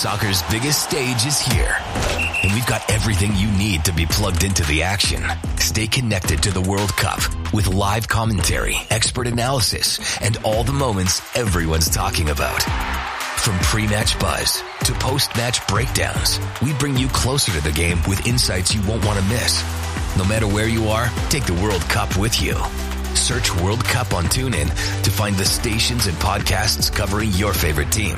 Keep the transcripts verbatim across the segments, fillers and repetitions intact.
Soccer's biggest stage is here, and we've got everything you need to be plugged into the action. Stay connected to the World Cup with live commentary, expert analysis, and all the moments everyone's talking about. From pre-match buzz to post-match breakdowns, we bring you closer to the game with insights you won't want to miss. No matter where you are, take the World Cup with you. Search World Cup on TuneIn to find the stations and podcasts covering your favorite team.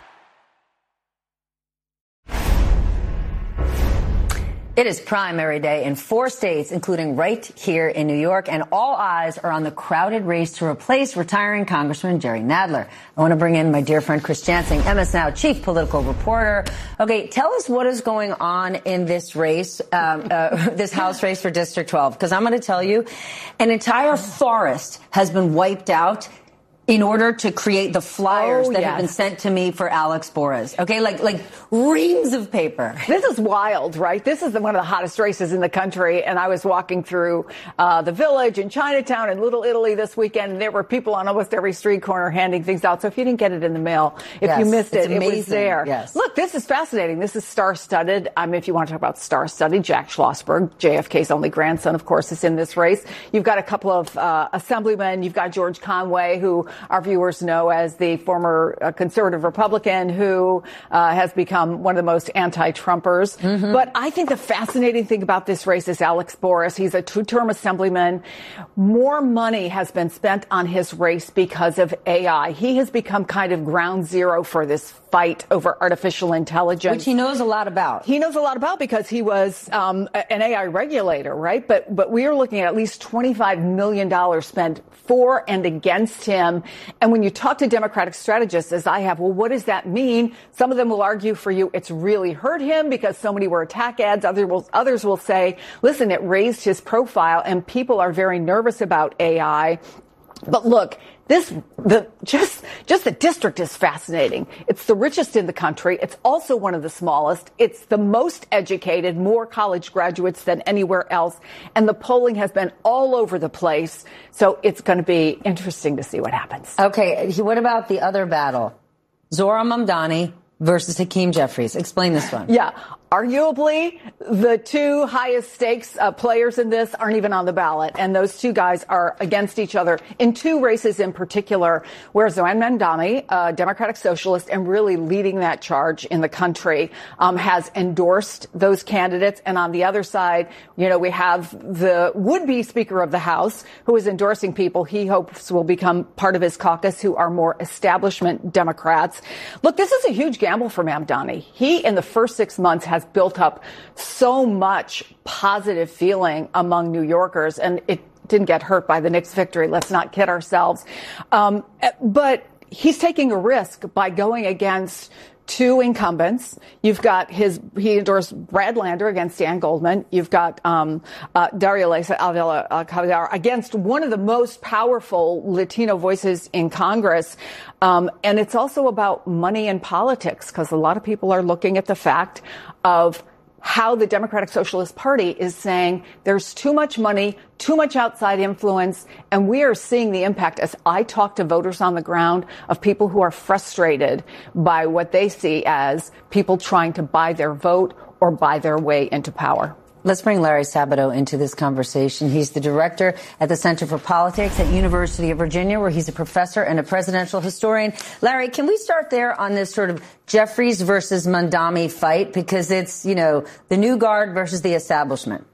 It is primary day in four states, including right here in New York, and all eyes are on the crowded race to replace retiring Congressman Jerry Nadler. I want to bring in my dear friend Chris Jansing, M S Now chief political reporter. Okay, tell us what is going on in this race, um, uh, this House race for District twelve, because I'm going to tell you, an entire forest has been wiped out in order to create the flyers oh, that yes. have been sent to me for Alex Borres. Okay, like like reams of paper. This is wild, right? This is the, one of the hottest races in the country. And I was walking through uh, the Village in Chinatown in Little Italy this weekend, and there were people on almost every street corner handing things out. So if you didn't get it in the mail, if yes, you missed it, amazing. It was there. Yes. Look, this is fascinating. This is star-studded. I mean, if you want to talk about star-studded, Jack Schlossberg, J F K's only grandson, of course, is in this race. You've got a couple of uh, assemblymen. You've got George Conway, who our viewers know as the former uh, conservative Republican who uh, has become one of the most anti-Trumpers. Mm-hmm. But I think the fascinating thing about this race is Alex Borres. He's a two-term assemblyman. More money has been spent on his race because of A I. He has become kind of ground zero for this fight over artificial intelligence. Which he knows a lot about. He knows a lot about because he was um, an A I regulator, right? But but we are looking at at least twenty-five million dollars spent for and against him. And when you talk to Democratic strategists, as I have, well, what does that mean? Some of them will argue for you it's really hurt him because so many were attack ads. Others will, others will say, listen, it raised his profile and people are very nervous about A I. But look, this, the, just, just the district is fascinating. It's the richest in the country. It's also one of the smallest. It's the most educated, more college graduates than anywhere else. And the polling has been all over the place. So it's going to be interesting to see what happens. Okay. What about the other battle? Zohran Mamdani versus Hakeem Jeffries. Explain this one. Yeah. Arguably, the two highest stakes uh, players in this aren't even on the ballot. And those two guys are against each other in two races in particular, where Zohran Mamdani, a Democratic socialist and really leading that charge in the country, um, has endorsed those candidates. And on the other side, you know, we have the would-be Speaker of the House who is endorsing people he hopes will become part of his caucus who are more establishment Democrats. Look, this is a huge gamble for Mamdani. He, in the first six months, has built up so much positive feeling among New Yorkers, and it didn't get hurt by the Knicks' victory. Let's not kid ourselves. Um, but he's taking a risk by going against two incumbents. You've got his, he endorsed Brad Lander against Dan Goldman. You've got um, uh, Daria Lesa Avila uh, Caballero against one of the most powerful Latino voices in Congress. Um, and it's also about money and politics, because a lot of people are looking at the fact of how the Democratic Socialist Party is saying there's too much money, too much outside influence, and we are seeing the impact, as I talk to voters on the ground, of people who are frustrated by what they see as people trying to buy their vote or buy their way into power. Let's bring Larry Sabato into this conversation. He's the director at the Center for Politics at University of Virginia, where he's a professor and a presidential historian. Larry, can we start there on this sort of Jeffries versus Mamdani fight? Because it's, you know, the new guard versus the establishment.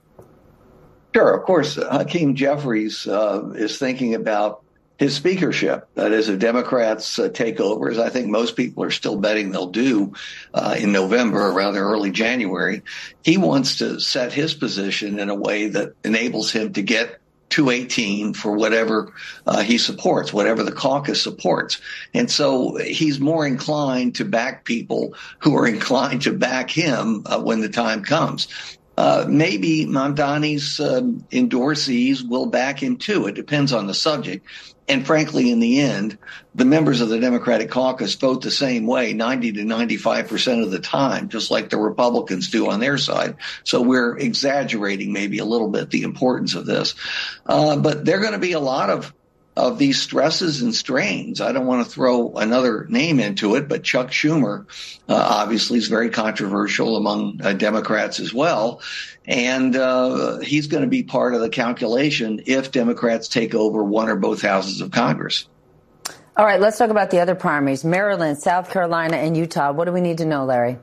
Sure. Of course, Hakeem Jeffries uh, is thinking about his speakership. That is, if Democrats uh, take over, as I think most people are still betting they'll do uh, in November or rather early January, he wants to set his position in a way that enables him to get two eighteen for whatever uh, he supports, whatever the caucus supports. And so he's more inclined to back people who are inclined to back him uh, when the time comes. Uh, maybe Mamdani's um, endorsees will back him too. It depends on the subject. And frankly, in the end, the members of the Democratic caucus vote the same way ninety to ninety-five percent of the time, just like the Republicans do on their side. So we're exaggerating maybe a little bit the importance of this. Uh, but there are going to be a lot of of these stresses and strains. I don't want to throw another name into it, but Chuck Schumer uh, obviously is very controversial among uh, Democrats as well. And uh, he's going to be part of the calculation if Democrats take over one or both houses of Congress. All right, let's talk about the other primaries. Maryland, South Carolina, and Utah. What do we need to know, Larry?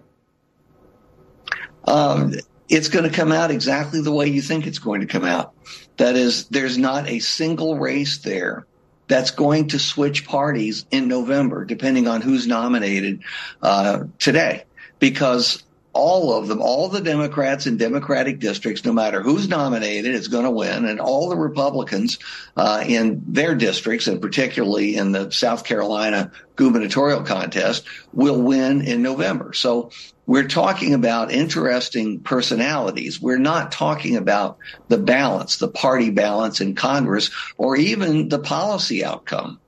Um, it's going to come out exactly the way you think it's going to come out. That is, there's not a single race there that's going to switch parties in November, depending on who's nominated uh, today, because all of them, all the Democrats in Democratic districts, no matter who's nominated, is going to win. And all the Republicans uh, in their districts, and particularly in the South Carolina gubernatorial contest, will win in November. So we're talking about interesting personalities. We're not talking about the balance, the party balance in Congress, or even the policy outcome.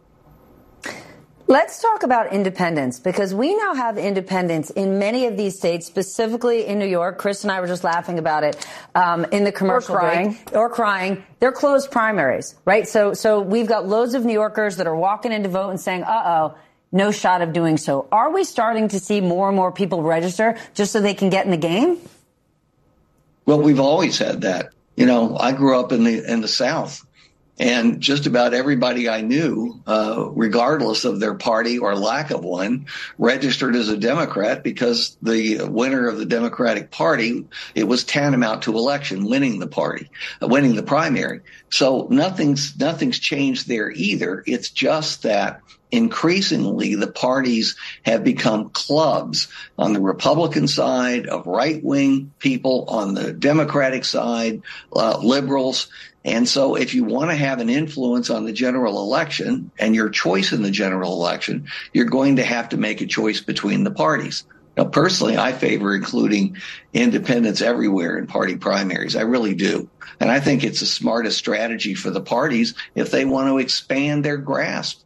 Let's talk about independents, because we now have independents in many of these states, specifically in New York. Chris and I were just laughing about it um, in the commercial or crying. break. Or crying. They're closed primaries, right? So, so we've got loads of New Yorkers that are walking in to vote and saying, uh-oh, no shot of doing so. Are we starting to see more and more people register just so they can get in the game? Well, we've always had that. You know, I grew up in the in the South. And just about everybody I knew, uh, regardless of their party or lack of one, registered as a Democrat because the winner of the Democratic Party, it was tantamount to election, winning the party, uh, winning the primary. So nothing's nothing's changed there either. It's just that increasingly the parties have become clubs on the Republican side of right-wing people, on the Democratic side, uh, liberals. And so if you want to have an influence on the general election and your choice in the general election, you're going to have to make a choice between the parties. Now, personally, I favor including independents everywhere in party primaries. I really do. And I think it's the smartest strategy for the parties if they want to expand their grasp.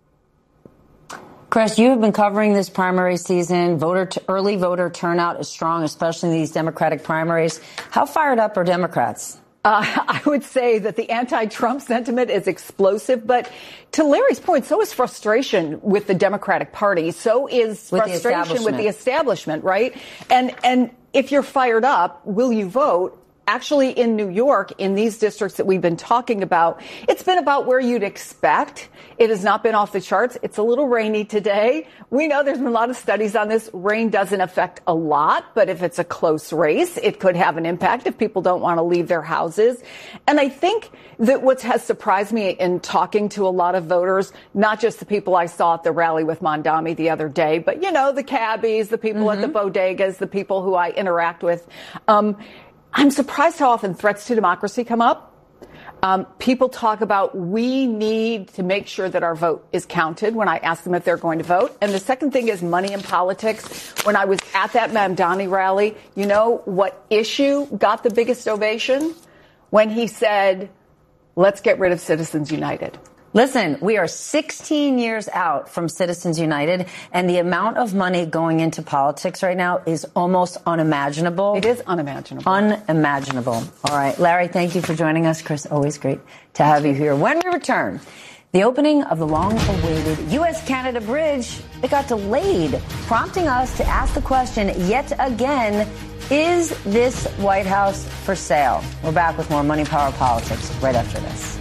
Chris, you have been covering this primary season. Voter t- early voter turnout is strong, especially in these Democratic primaries. How fired up are Democrats? Uh, I would say that the anti-Trump sentiment is explosive, but to Larry's point, so is frustration with the Democratic Party. So is with frustration the with the establishment, right? And and if you're fired up, will you vote? Actually, in New York, in these districts that we've been talking about, it's been about where you'd expect. It has not been off the charts. It's a little rainy today. We know there's been a lot of studies on this. Rain doesn't affect a lot, but if it's a close race, it could have an impact if people don't want to leave their houses. And I think that what has surprised me in talking to a lot of voters, not just the people I saw at the rally with Mondami the other day, but, you know, the cabbies, the people mm-hmm. at the bodegas, the people who I interact with, um, I'm surprised how often threats to democracy come up. Um, people talk about we need to make sure that our vote is counted when I ask them if they're going to vote. And the second thing is money in politics. When I was at that Mamdani rally, you know what issue got the biggest ovation? When he said, let's get rid of Citizens United. Listen, we are sixteen years out from Citizens United, and the amount of money going into politics right now is almost unimaginable. It is unimaginable. Unimaginable. All right. Larry, thank you for joining us. Chris, always great to have you here. When we return, the opening of the long-awaited U S Canada bridge, it got delayed, prompting us to ask the question yet again, is this White House for sale? We're back with more Money Power Politics right after this.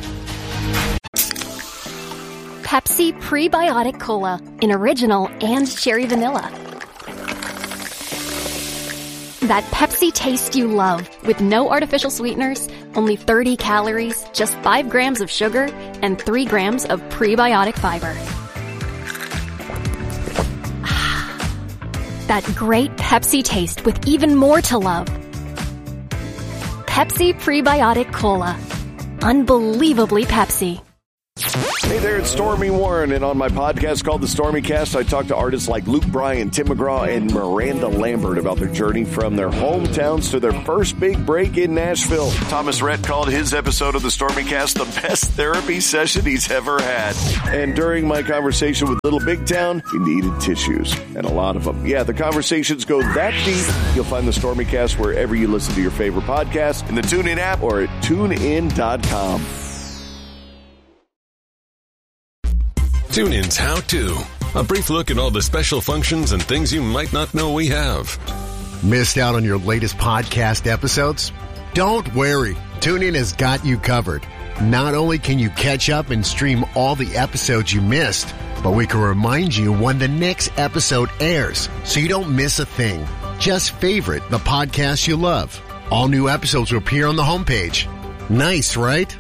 Pepsi Prebiotic Cola in original and cherry vanilla. That Pepsi taste you love with no artificial sweeteners, only thirty calories, just five grams of sugar, and three grams of prebiotic fiber. That great Pepsi taste with even more to love. Pepsi Prebiotic Cola. Unbelievably Pepsi. Hey there, it's Stormy Warren, and on my podcast called The Stormy Cast, I talk to artists like Luke Bryan, Tim McGraw, and Miranda Lambert about their journey from their hometowns to their first big break in Nashville. Thomas Rhett called his episode of The Stormy Cast the best therapy session he's ever had. And during my conversation with Little Big Town, we needed tissues, and a lot of them. Yeah, the conversations go that deep. You'll find The Stormy Cast wherever you listen to your favorite podcast, in the TuneIn app or at tune in dot com. TuneIn's How To. A brief look at all the special functions and things you might not know we have. Missed out on your latest podcast episodes? Don't worry. TuneIn has got you covered. Not only can you catch up and stream all the episodes you missed, but we can remind you when the next episode airs so you don't miss a thing. Just favorite the podcast you love. All new episodes will appear on the homepage. Nice, right?